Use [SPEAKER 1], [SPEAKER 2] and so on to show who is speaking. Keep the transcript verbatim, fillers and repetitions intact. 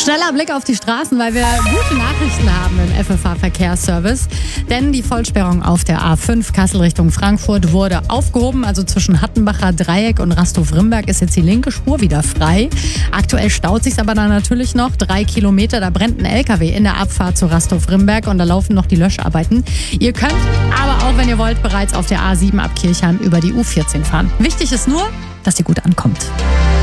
[SPEAKER 1] Schneller Blick auf die Straßen, weil wir gute Nachrichten haben im F F H-Verkehrsservice. Denn die Vollsperrung auf der A fünf Kassel Richtung Frankfurt wurde aufgehoben. Also zwischen Hattenbacher Dreieck und Rastow-Rimberg ist jetzt die linke Spur wieder frei. Aktuell staut sich aber dann natürlich noch drei Kilometer. Da brennt ein L K W in der Abfahrt zu Rastow-Rimberg und da laufen noch die Löscharbeiten. Ihr könnt aber auch, wenn ihr wollt, bereits auf der A sieben ab Kirchheim über die U vierzehn fahren. Wichtig ist nur, dass ihr gut ankommt.